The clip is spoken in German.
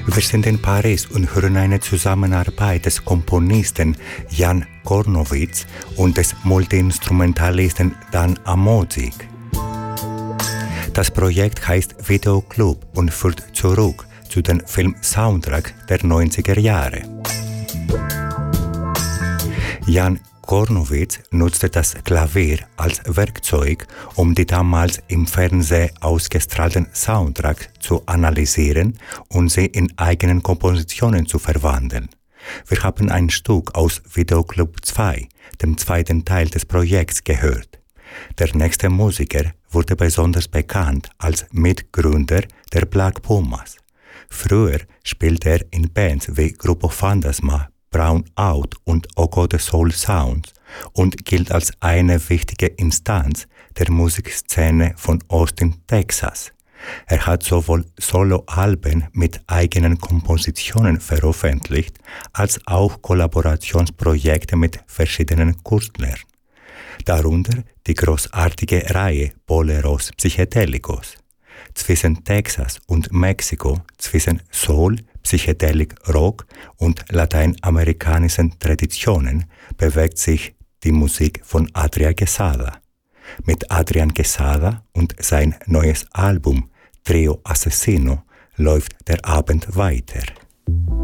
Wir sind in Paris und hören eine Zusammenarbeit des Komponisten Jan Kornowitz und des Multiinstrumentalisten Dan Amodzic. Das Projekt heißt Videoclub und führt zurück zu dem Film-Soundtrack der 90er Jahre. Jan Kornowitz nutzte das Klavier als Werkzeug, um die damals im Fernsehen ausgestrahlten Soundtracks zu analysieren und sie in eigenen Kompositionen zu verwandeln. Wir haben ein Stück aus Videoclub 2, dem zweiten Teil des Projekts, gehört. Der nächste Musiker wurde besonders bekannt als Mitgründer der Black Pumas. Früher spielte er in Bands wie Grupo Fantasma, Brown Out und Oko the Soul Sounds und gilt als eine wichtige Instanz der Musikszene von Austin, Texas. Er hat sowohl Soloalben mit eigenen Kompositionen veröffentlicht, als auch Kollaborationsprojekte mit verschiedenen Künstlern. Darunter die großartige Reihe Boleros Psychedelicos. Zwischen Texas und Mexiko, zwischen Soul, Psychedelic Rock und lateinamerikanischen Traditionen bewegt sich die Musik von Adrian Quesada. Mit Adrian Quesada und sein neues Album Trio Asesino läuft der Abend weiter.